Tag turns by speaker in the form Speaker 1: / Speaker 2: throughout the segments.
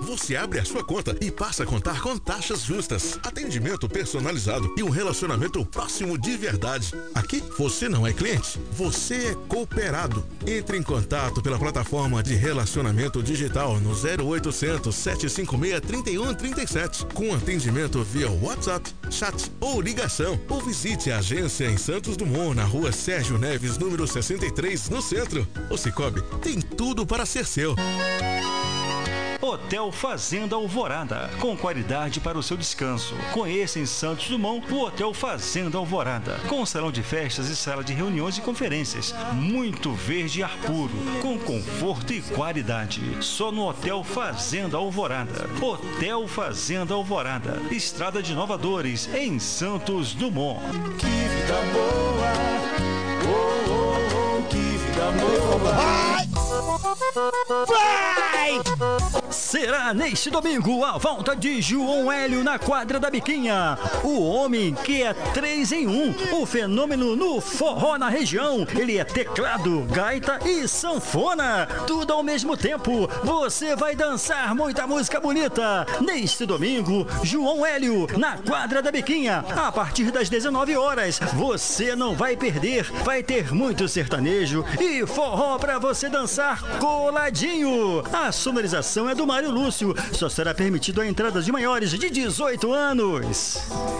Speaker 1: você abre a sua conta e passa a contar com taxas justas, atendimento personalizado e um relacionamento próximo de verdade. Aqui, você não é cliente, você é cooperado. Entre em contato pela plataforma de relacionamento digital no 0800 756 3137, com atendimento via WhatsApp, chat ou ligação. Ou visite a agência em Santos Dumont, na rua Sérgio Neves, número 63, no centro. O Sicoob tem tudo para ser seu.
Speaker 2: Hotel Fazenda Alvorada, com qualidade para o seu descanso. Conheça em Santos Dumont o Hotel Fazenda Alvorada, com salão de festas e sala de reuniões e conferências. Muito verde e ar puro, com conforto e qualidade. Só no Hotel Fazenda Alvorada. Hotel Fazenda Alvorada, Estrada de Inovadores, em Santos Dumont.
Speaker 3: Que vida boa, oh, oh, oh, que vida boa.
Speaker 4: Vai! Será neste domingo a volta de João Hélio na quadra da Biquinha. O homem que é 3 em 1, o fenômeno no forró na região. Ele é teclado, gaita e sanfona, tudo ao mesmo tempo. Você vai dançar muita música bonita. Neste domingo, João Hélio na quadra da Biquinha, a partir das 19 horas. Você não vai perder, vai ter muito sertanejo e forró pra você dançar coladinho. A sonorização é do Mário Lúcio. Só será permitido a entrada de maiores de 18 anos.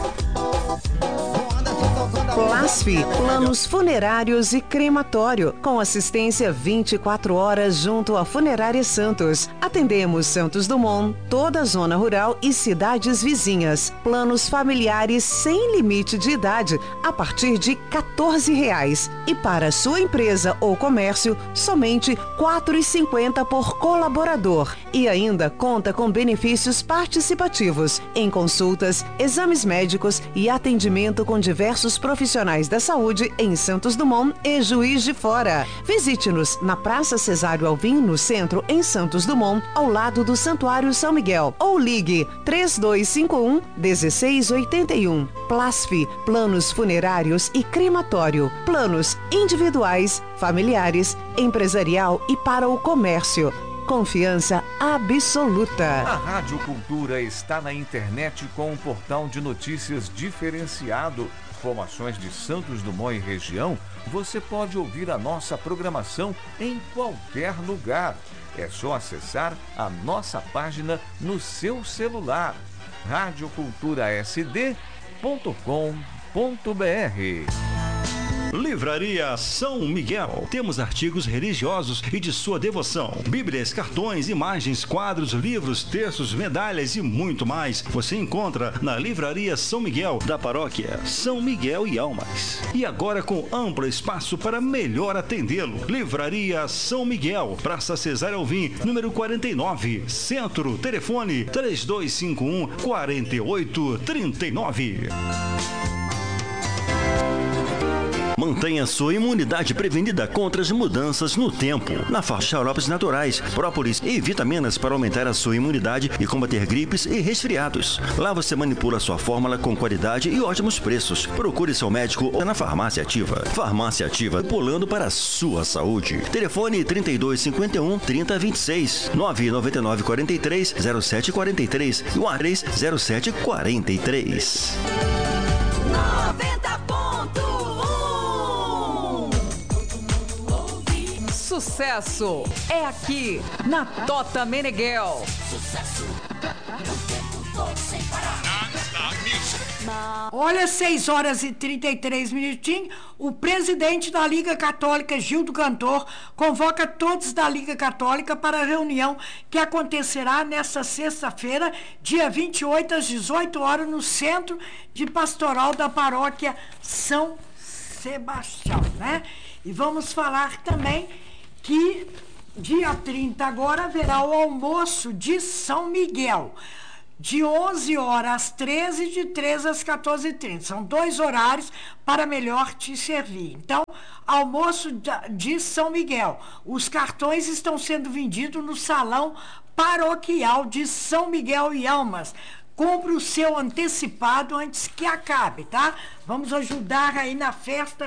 Speaker 5: Plasf, planos funerários e crematório, com assistência 24 horas junto à Funerária Santos. Atendemos Santos Dumont, toda a zona rural e cidades vizinhas. Planos familiares sem limite de idade, a partir de R$14. E para sua empresa ou comércio, somente R$ 4,50 por colaborador. E ainda conta com benefícios participativos em consultas, exames médicos e atendimento com diversos profissionais da saúde em Santos Dumont e Juiz de Fora. Visite-nos na Praça Cesário Alvim, no centro, em Santos Dumont, ao lado do Santuário São Miguel. Ou ligue 3251-1681. Plasf, planos funerários e crematório. Planos individuais, familiares, empresarial e para o comércio. Confiança absoluta.
Speaker 6: A Rádio Cultura está na internet com um portal de notícias diferenciado. Informações de Santos Dumont e região, você pode ouvir a nossa programação em qualquer lugar. É só acessar a nossa página no seu celular. radioculturasd.com.br.
Speaker 2: Livraria São Miguel. Temos artigos religiosos e de sua devoção. Bíblias, cartões, imagens, quadros, livros, textos, medalhas e muito mais. Você encontra na Livraria São Miguel, da paróquia São Miguel e Almas. E agora com amplo espaço para melhor atendê-lo. Livraria São Miguel, Praça Cesário Alvim, número 49, Centro. Telefone 3251-4839.
Speaker 4: Mantenha sua imunidade prevenida contra as mudanças no tempo. Na xaropes naturais, própolis e vitaminas para aumentar a sua imunidade e combater gripes e resfriados. Lá você manipula sua fórmula com qualidade e ótimos preços. Procure seu médico ou na Farmácia Ativa. Farmácia Ativa, pulando para a sua saúde. Telefone 3251-3026, 99943-0743 e o 30743.
Speaker 7: 90.1 Sucesso é aqui na Tota Meneghel. Sucesso. Sem parar.
Speaker 8: Olha, 6 horas e 33 minutinhos. O presidente da Liga Católica, Gildo Cantor, convoca todos da Liga Católica para a reunião que acontecerá nesta sexta-feira, dia 28, às 18 horas, no Centro de Pastoral da Paróquia São Sebastião, né? E vamos falar também que dia 30 agora haverá o almoço de São Miguel, de 11 horas às 13, de 13 às 14h30. São 2 horários para melhor te servir. Então, almoço de São Miguel. Os cartões estão sendo vendidos no Salão Paroquial de São Miguel e Almas. Compre o seu antecipado antes que acabe, tá? Vamos ajudar aí na festa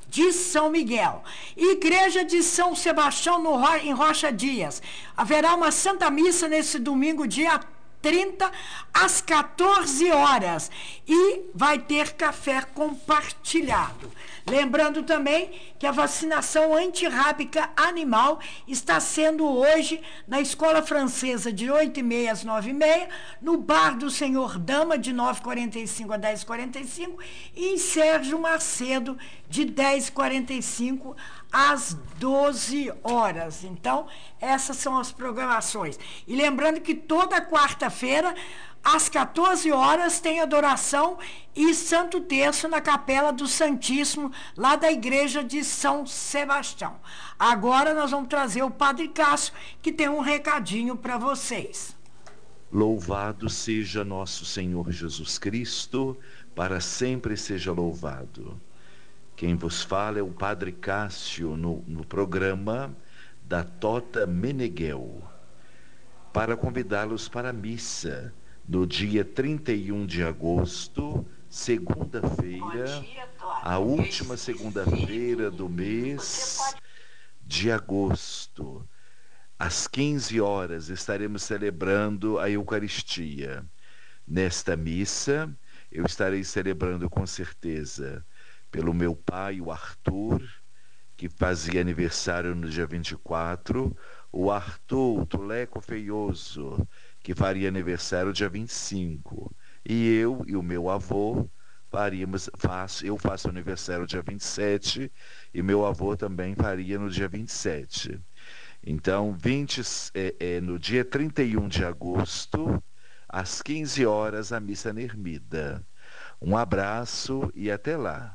Speaker 8: de São Miguel. Igreja de São Sebastião em Rocha Dias. Haverá uma Santa Missa nesse domingo, dia 30, às 14 horas. E vai ter café compartilhado. Lembrando também que a vacinação antirrábica animal está sendo hoje na Escola Francesa de 8h30 às 9h30, no Bar do Senhor Dama de 9h45 a 10h45 e em Sérgio Macedo de 10h45 às 12 horas. Então, essas são as programações. E lembrando que toda quarta-feira, às 14 horas, tem adoração e Santo Terço na Capela do Santíssimo, lá da Igreja de São Sebastião. Agora nós vamos trazer o Padre Cássio, que tem um recadinho para vocês.
Speaker 9: Louvado seja nosso Senhor Jesus Cristo, para sempre seja louvado. Quem vos fala é o Padre Cássio no programa da Tota Meneghel, para convidá-los para a missa no dia 31 de agosto, segunda-feira, a última segunda-feira do mês de agosto. Às 15 horas estaremos celebrando a Eucaristia. Nesta missa, eu estarei celebrando com certeza pelo meu pai, o Arthur, que fazia aniversário no dia 24, o Arthur, o Tuleco Feioso, que faria aniversário dia 25, e eu e o meu avô eu faço aniversário dia 27, e meu avô também faria no dia 27. Então, no dia 31 de agosto, às 15 horas, a missa na Ermida. Um abraço e até lá.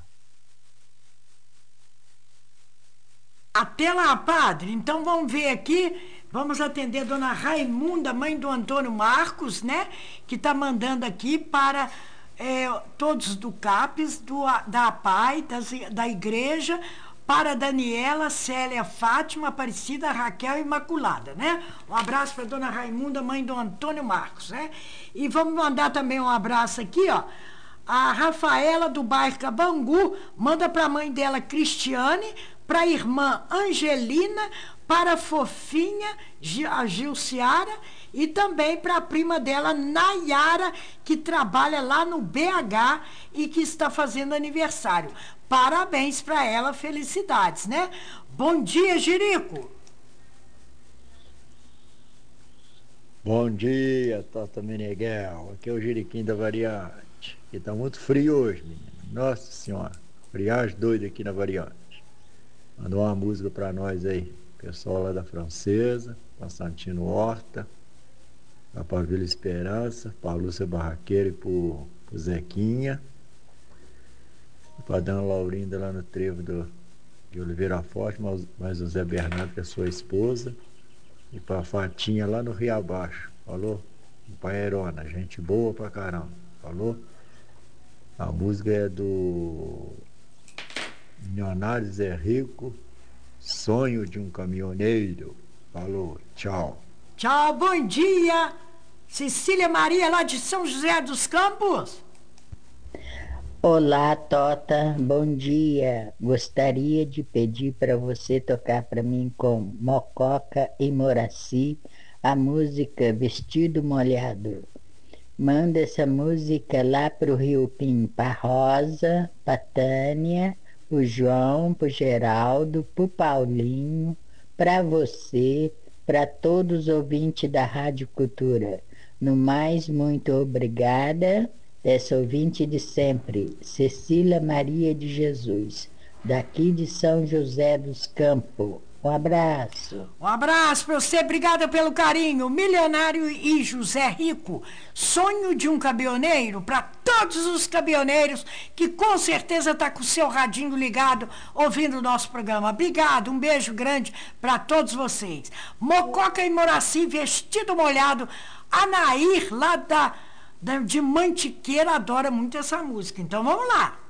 Speaker 8: Até lá, padre. Então vamos ver aqui, vamos atender a dona Raimunda, mãe do Antônio Marcos, né? Que está mandando aqui para todos do CAPES, da APAI, da igreja, para Daniela, Célia, Fátima, Aparecida, Raquel e Imaculada, né? Um abraço para dona Raimunda, mãe do Antônio Marcos, né? E vamos mandar também um abraço aqui, ó. A Rafaela, do bairro Cabangu, manda para a mãe dela, Cristiane, para a irmã Angelina, para a fofinha, a Gilciara, e também para a prima dela, Nayara, que trabalha lá no BH e que está fazendo aniversário. Parabéns para ela, felicidades, né? Bom dia, Jerico.
Speaker 10: Bom dia, Tota Meneghel. Aqui é o Jeriquinho da Variante. E tá muito frio hoje, menino. Nossa Senhora, friagem doida aqui na Variante. Mandou uma música para nós aí, pessoal lá da Francesa, Constantino Horta, para Vila Esperança, para Lúcia Barraqueira e pro Zequinha, para Dona Laurinda lá no trevo de Oliveira Forte, mais o Zé Bernardo, que é sua esposa, e para Fatinha lá no Rio Abaixo, falou? Paerona, gente boa pra caramba, falou? A música é do Milionário Zé Rico, Sonho de um Caminhoneiro. Falou, tchau.
Speaker 8: Tchau, bom dia. Cecília Maria, lá de São José dos Campos.
Speaker 11: Olá, Tota, bom dia. Gostaria de pedir para você tocar para mim com Mococa e Moraci a música Vestido Molhado. Manda essa música lá pro Rio Pim, pra Rosa, pra Tânia, pro João, pro Geraldo, pro Paulinho, pra você, pra todos os ouvintes da Rádio Cultura. No mais, muito obrigada. Essa ouvinte de sempre, Cecília Maria de Jesus, daqui de São José dos Campos. Um abraço.
Speaker 8: Um abraço para você, obrigada pelo carinho. Milionário e José Rico, Sonho de um Caminhoneiro, para todos os caminhoneiros que com certeza está com o seu radinho ligado, ouvindo o nosso programa. Obrigado, um beijo grande para todos vocês. Mococa e Moraci, Vestido Molhado. Anair, lá de Mantiqueira, adora muito essa música. Então vamos lá.